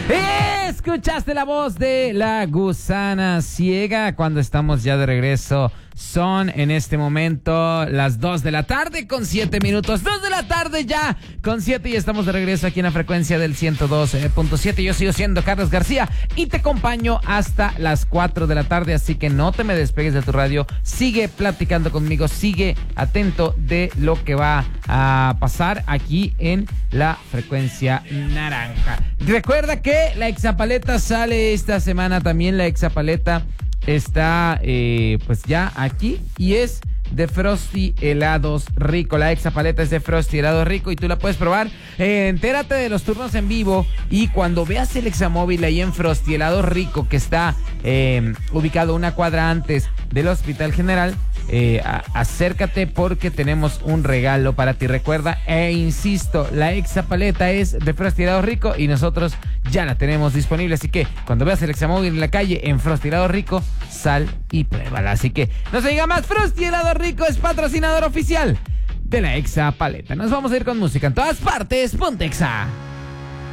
Escuchaste la voz de la gusana ciega cuando estamos ya de regreso. Son en este momento las 2 de la tarde con 7 minutos. 2 de la tarde ya con 7 y estamos de regreso aquí en la frecuencia del 102.7. Yo sigo siendo Carlos García y te acompaño hasta las 4 de la tarde. Así que no te me despegues de tu radio. Sigue platicando conmigo. Sigue atento de lo que va a pasar aquí en la frecuencia naranja. Recuerda que la Exapaleta sale esta semana también. La Exapaleta está pues ya aquí y es de Frosty Helados Rico. La Exapaleta es de Frosty Helados Rico y tú la puedes probar. Entérate de los turnos en vivo y cuando veas el Examóvil ahí en Frosty Helados Rico, que está ubicado una cuadra antes del Hospital General, acércate porque tenemos un regalo para ti. Recuerda insisto, la Exapaleta es de Frosty Helados Rico y nosotros ya la tenemos disponible, así que cuando veas el Examóvil en la calle en Frosty Helados Rico, sal y pruébala. Así que no se diga más, Frosty Helados Rico es patrocinador oficial de la Exapaleta. Nos vamos a ir con música en todas partes. Ponte Exa.